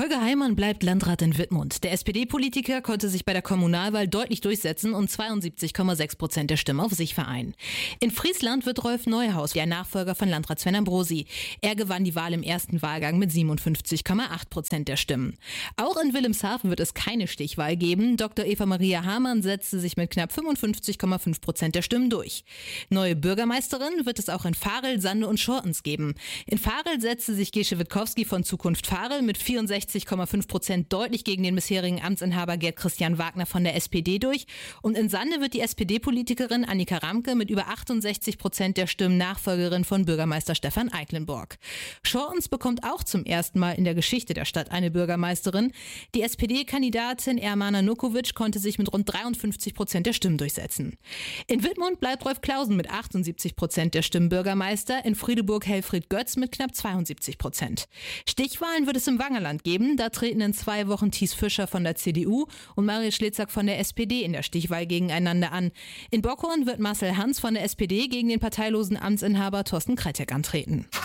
Holger Heimann bleibt Landrat in Wittmund. Der SPD-Politiker konnte sich bei der Kommunalwahl deutlich durchsetzen und 72,6% der Stimmen auf sich vereinen. In Friesland wird Rolf Neuhaus der Nachfolger von Landrat Sven Ambrosi. Er gewann die Wahl im ersten Wahlgang mit 57,8% der Stimmen. Auch in Wilhelmshaven wird es keine Stichwahl geben. Dr. Eva Maria Hamann setzte sich mit knapp 55,5% der Stimmen durch. Neue Bürgermeisterin wird es auch in Varel, Sande und Schortens geben. In Varel setzte sich Gesche Witkowski von Zukunft Varel mit 64,5% deutlich gegen den bisherigen Amtsinhaber Gerd Christian Wagner von der SPD durch. Und in Sande wird die SPD-Politikerin Annika Ramke mit über 68% der Stimmen Nachfolgerin von Bürgermeister Stefan Eiklenborg. Schortens bekommt auch zum ersten Mal in der Geschichte der Stadt eine Bürgermeisterin. Die SPD-Kandidatin Ermana Nukovic konnte sich mit rund 53% der Stimmen durchsetzen. In Wittmund bleibt Rolf Clausen mit 78% der Stimmen Bürgermeister, in Friedeburg Helfried Götz mit knapp 72%. Stichwahlen wird es im Wangerland geben. Da treten in 2 Wochen Thies Fischer von der CDU und Marius Schlezack von der SPD in der Stichwahl gegeneinander an. In Bockhorn wird Marcel Hans von der SPD gegen den parteilosen Amtsinhaber Thorsten Kretek antreten.